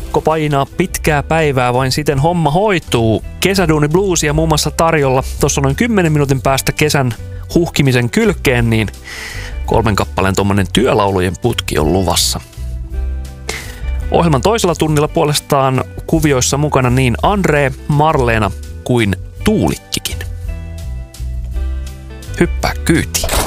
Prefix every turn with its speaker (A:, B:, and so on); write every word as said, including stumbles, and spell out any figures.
A: pakko painaa pitkää päivää, vain siten homma hoituu. Kesäduuni bluesia muun muassa tarjolla. Tuossa noin kymmenen minuutin päästä kesän huhkimisen kylkeen, niin kolmen kappaleen tommonen työlaulujen putki on luvassa. Ohjelman toisella tunnilla puolestaan kuvioissa mukana niin Andre, Marleena kuin Tuulikkikin. Hyppää kyytiin.